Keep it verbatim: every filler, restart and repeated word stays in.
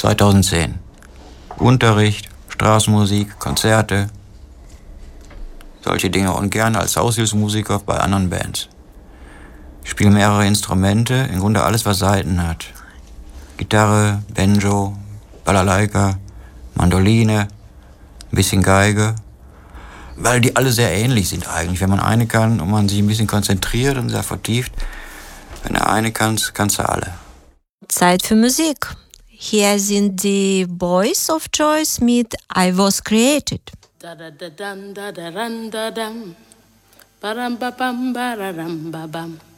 zweitausendzehn. Unterricht, Straßenmusik, Konzerte, solche Dinge und gerne als Aushilfsmusiker bei anderen Bands. Ich spiele mehrere Instrumente, im Grunde alles, was Saiten hat. Gitarre, Banjo, Balalaika, Mandoline, ein bisschen Geige, weil die alle sehr ähnlich sind eigentlich. Wenn man eine kann und man sich ein bisschen konzentriert und sehr vertieft, wenn du eine kannst, kannst du alle. Zeit für Musik. Hier sind die Boys of Choice mit I Was Created. Da da da dam da da ran da dam. Baram ba bam bararam ba bam.